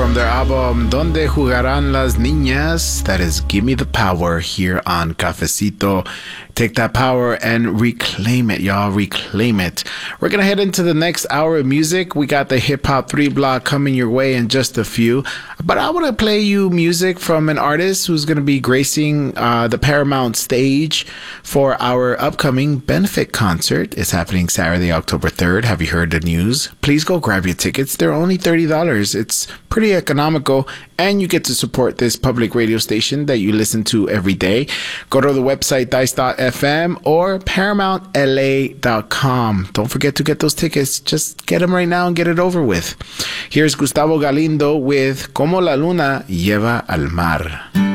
from their album Donde Jugarán las Niñas. That is Give Me the Power here on Cafecito. Take that power and reclaim it, y'all. Reclaim it. We're going to head into the next hour of music. We got the Hip Hop 3 block coming your way in just a few. But I want to play you music from an artist who's going to be gracing the Paramount stage for our upcoming benefit concert. It's happening Saturday, October 3rd. Have you heard the news? Please go grab your tickets. They're only $30. It's pretty economical, and you get to support this public radio station that you listen to every day. Go to the website dice.fm or ParamountLA.com. Don't forget to get those tickets. Just get them right now and get it over with. Here's Gustavo Galindo with Como la Luna Lleva al Mar.